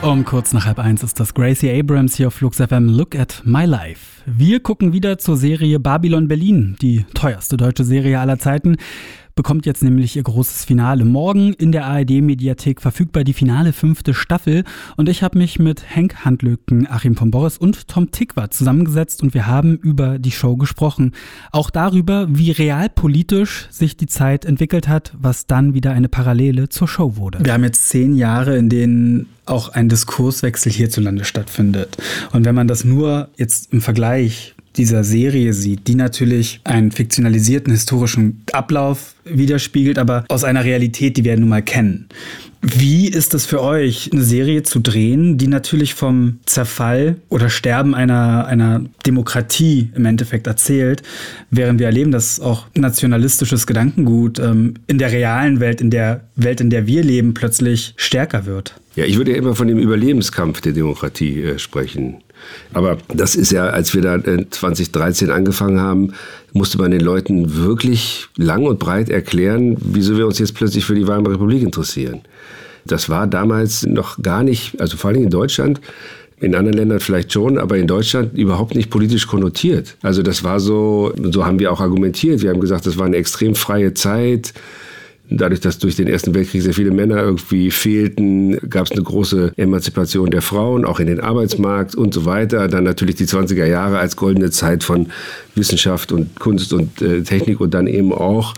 Um kurz nach 12:30 ist das Gracie Abrams hier auf Flux FM Look at My Life. Wir gucken wieder zur Serie Babylon Berlin, die teuerste deutsche Serie aller Zeiten. Bekommt jetzt nämlich ihr großes Finale. Morgen in der ARD-Mediathek verfügbar die finale 5. Staffel. Und ich habe mich mit Henk Handlöken, Achim von Boris und Tom Tykwer zusammengesetzt und wir haben über die Show gesprochen. Auch darüber, wie realpolitisch sich die Zeit entwickelt hat, was dann wieder eine Parallele zur Show wurde. Wir haben jetzt 10 Jahre, in denen auch ein Diskurswechsel hierzulande stattfindet. Und wenn man das nur jetzt im Vergleich dieser Serie sieht, die natürlich einen fiktionalisierten historischen Ablauf widerspiegelt, aber aus einer Realität, die wir nun mal kennen. Wie ist es für euch, eine Serie zu drehen, die natürlich vom Zerfall oder Sterben einer Demokratie im Endeffekt erzählt, während wir erleben, dass auch nationalistisches Gedankengut in der realen Welt, in der wir leben, plötzlich stärker wird? Ja, ich würde ja immer von dem Überlebenskampf der Demokratie sprechen. Aber das ist ja, als wir da 2013 angefangen haben, musste man den Leuten wirklich lang und breit erklären, wieso wir uns jetzt plötzlich für die Weimarer Republik interessieren. Das war damals noch gar nicht, also vor allem in Deutschland, in anderen Ländern vielleicht schon, aber in Deutschland überhaupt nicht politisch konnotiert. Also das war so haben wir auch argumentiert. Wir haben gesagt, das war eine extrem freie Zeit. Dadurch, dass durch den Ersten Weltkrieg sehr viele Männer irgendwie fehlten, gab es eine große Emanzipation der Frauen, auch in den Arbeitsmarkt und so weiter. Dann natürlich die 20er Jahre als goldene Zeit von Wissenschaft und Kunst und Technik und dann eben auch.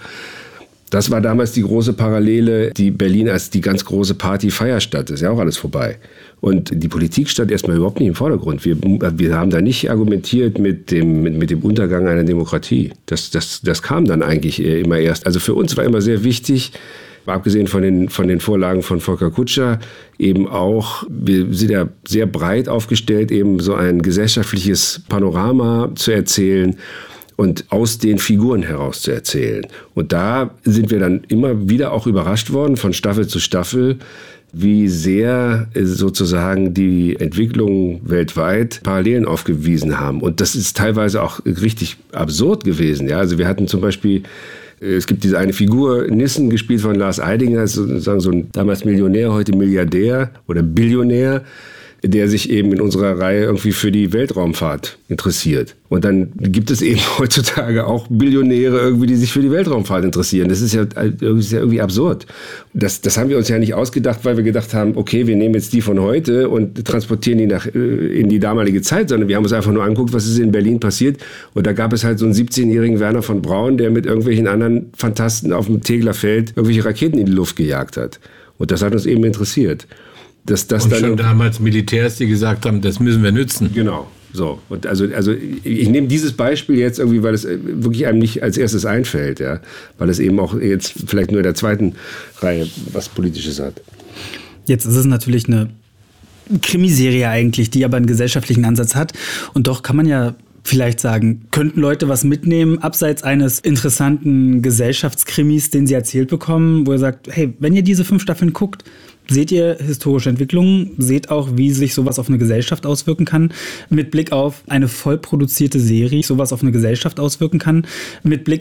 Das war damals die große Parallele, die Berlin als die ganz große Party-Feierstadt. Ist ja auch alles vorbei. Und die Politik stand erstmal überhaupt nicht im Vordergrund. Wir haben da nicht argumentiert mit dem Untergang einer Demokratie. Das kam dann eigentlich immer erst. Also für uns war immer sehr wichtig, abgesehen von den Vorlagen von Volker Kutscher, eben auch, wir sind ja sehr breit aufgestellt, eben so ein gesellschaftliches Panorama zu erzählen und aus den Figuren heraus zu erzählen. Und da sind wir dann immer wieder auch überrascht worden, von Staffel zu Staffel, wie sehr sozusagen die Entwicklungen weltweit Parallelen aufgewiesen haben. Und das ist teilweise auch richtig absurd gewesen. Ja? Also wir hatten zum Beispiel, es gibt diese eine Figur, Nissen, gespielt von Lars Eidinger, sozusagen so ein damals Millionär, heute Milliardär oder Billionär, der sich eben in unserer Reihe irgendwie für die Weltraumfahrt interessiert. Und dann gibt es eben heutzutage auch Billionäre irgendwie, die sich für die Weltraumfahrt interessieren. Das ist ja irgendwie absurd. Das haben wir uns ja nicht ausgedacht, weil wir gedacht haben, okay, wir nehmen jetzt die von heute und transportieren die in die damalige Zeit, sondern wir haben uns einfach nur angeguckt, was ist in Berlin passiert. Und da gab es halt so einen 17-jährigen Werner von Braun, der mit irgendwelchen anderen Fantasten auf dem Tegeler Feld irgendwelche Raketen in die Luft gejagt hat. Und das hat uns eben interessiert. Und dann schon damals Militärs, die gesagt haben, das müssen wir nützen. Genau. So. Und also ich nehme dieses Beispiel jetzt irgendwie, weil es wirklich einem nicht als erstes einfällt, ja, weil es eben auch jetzt vielleicht nur in der zweiten Reihe was Politisches hat. Jetzt ist es natürlich eine Krimiserie eigentlich, die aber einen gesellschaftlichen Ansatz hat. Und doch kann man ja vielleicht sagen, könnten Leute was mitnehmen, abseits eines interessanten Gesellschaftskrimis, den sie erzählt bekommen, wo er sagt, hey, wenn ihr diese 5 Staffeln guckt, seht ihr historische Entwicklungen, seht auch, wie sich sowas auf eine Gesellschaft auswirken kann, mit Blick auf eine vollproduzierte Serie, sowas auf eine Gesellschaft auswirken kann, mit Blick